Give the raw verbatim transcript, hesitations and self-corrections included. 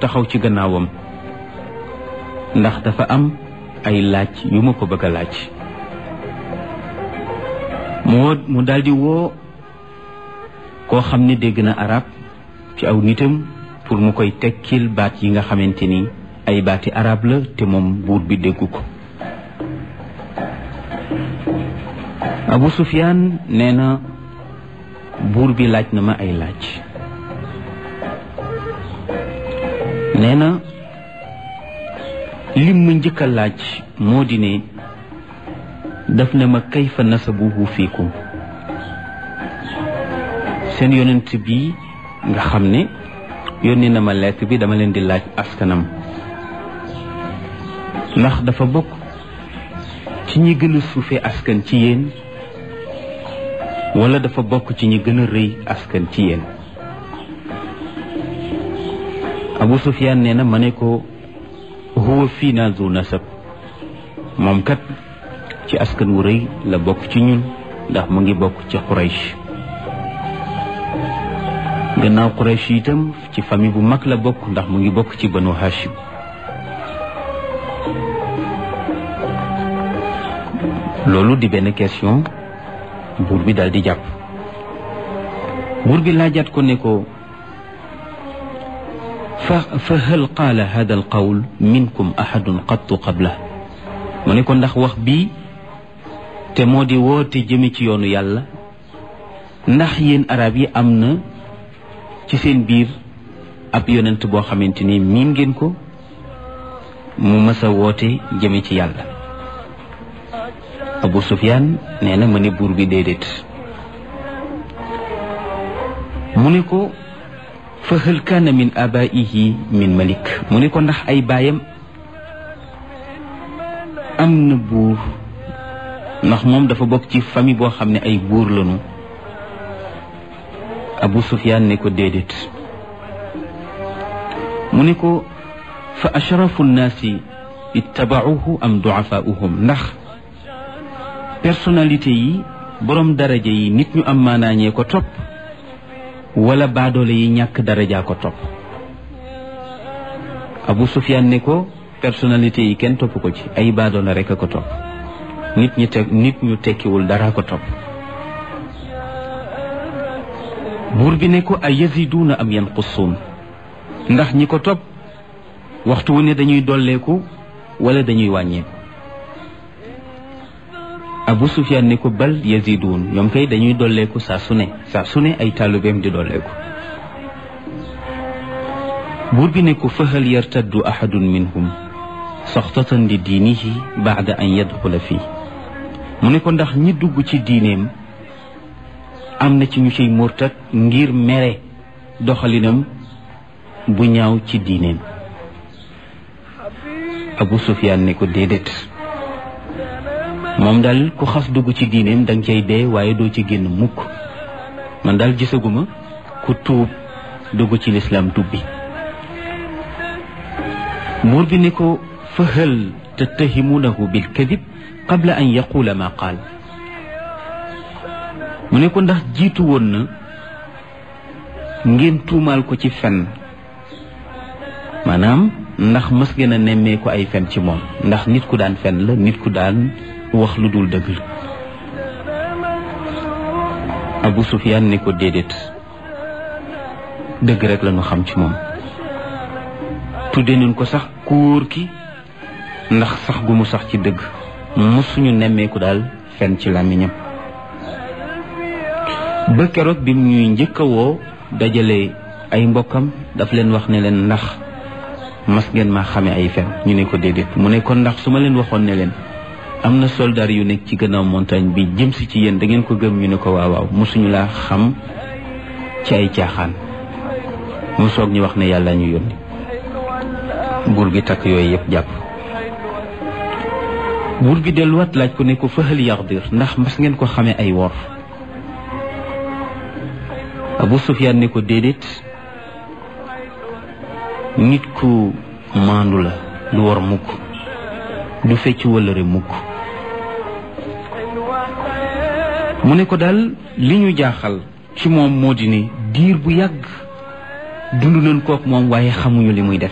taxaw ci gannaawam ndax dafa am ay laaj yu ma ko bëgg a laaj moo mu daldi woo koo xam ne dégg na arab ci aw nitam pour mu koy tekkil baat yi nga xamante ni ay baati arab la te moom buur bi déggu ko Abu Sufyaan nee na buur bi laaj na ma ay laaj nee na lim ma njëkk a laaj moo di ne daf ne ma kayfa nasabuhu fiikum seen yonent bi nga xam ne yónni na ma lettre bi dama leen di laaj askanam ndax dafa bokk ci ñi gën a suufe askan ci yéen wala dafa bokk ci ñi gën a rëy askan ci yéen Abu Sufyaan nee na ma ne ko huwa fiina zu nasab moom kat ci askan wu rëy la bokk ci ñun ndax mu ngi bokk ci Quraysh gannaaw Quraysh itam ci famille bu mag la bokk ndax mu ngi bokk ci Banu Hashim loolu di benn question buur bi daal di jàpp buur bi laajaat ko ne ko fa fa hal qaala hada al qawl minkum ahadun qattu qabla mu ne ko ndax wax bii te moo di woote jëme ci yoonu yàlla ndax yéen arab yi am na ci seen biir ab yonent boo xamante ni miin ngeen ko mu mës a woote jëme ci yàlla Abu Sufyaan nee na ma ne buur bi déedéet mu ne ko fa hal kaana min abaihi min malik mu ne ko ndax ay baayam am na buur ndax moom dafa bokk ci famille boo xam ne ay buur lañu Abu Sufyaan ne ko déedéet mu ne ko fa ashrafu nnaasi ittabauhu am duafaauhum ndax personnalité yi borom daraja yi nit ñu am maanaañee ko topp wala baadoole yi ñàkk darajaa ko topp Abu Sufyaan ne ko personnalité yi kenn topp ko ci ay baadoole rekk a ko topp nit ñi te nit ñu tekkiwul dara ko topp buur bi ne ko ay yaziduuna am yanqusuun ndax ñi ko topp waxtu wu ne dañuy dolleeku wala dañuy wàññeeku Abu Sufyaan ne ko bal yaziduun ñoom kay dañuy dolleeku saa su ne saa su ne ay taalibeem di dolleeku buur bi ne ko fa hal yartaddu ahadun minhum saxtatan li diinihi baada an yadxula fii mu ne ko ndax ñi dugg ci diineem am na ci ñu ciy murtat ngir mere doxalinam bu ñaaw ci diineem Abu Sufyaan ne ko déedéet moom daal ku xas dugg ci diineem danga cay dee waaye doo ci génn mukk man daal gisaguma ku tuub dugg ci lislaam tubbi buur bi ne ko fa hal tattahimunahu bil kadib qabla an yaqula ma qaal mu ne ko ndax jiitu woon na ngeen tuumaal ko ci fen maanaam ndax mës ngeen a nemmee ko ay fen ci moom ndax nit ku daan fen la nit ku daan wax lu dul dëgg la Abu Sufyaan ne ko déedéet dëgg rek la ñu xam ci moom tudde nañ ko sax kuur ki ndax sax gu mu sax ci dëgg mësuñu nemmeeku daal fen ci làmmiñam ba keroog bi ñuy njëkk a woo dajale ay mbokkam daf leen wax ne leen ndax mas ngeen maa xame ay fen ñu ne ko déedéet mu ne kon ndax su ma leen waxoon ne leen am na soldaar yu nekk ci gannaaw montagne bi jëm si ci yéen da ngeen ko gëm ñu ne ko waaw waaw mosuñu laa xam ci ay caaxaan mu soog ñu wax ne yàlla ñu yónni buur gi takk yooyu yëpp jàpp buur gi delluwaat laaj ko ne ko fëxal yaxdir ndax mas ngeen ko xamee ay wor Abu Sufyaan ne ko déedéet nit ku maandu la du wor mukk du fecc wëllëre mukk mu ne ko daal li ñu jaaxal ci moom moo di ne diir bu yàgg dund nañ kook moom waaye xamuñu li muy def